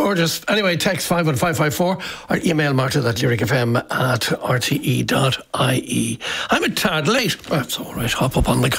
Gorgeous. Anyway, text 51554 or email martin@lyricfm@rte.ie. I'm a tad late. That's all right. Hop up on the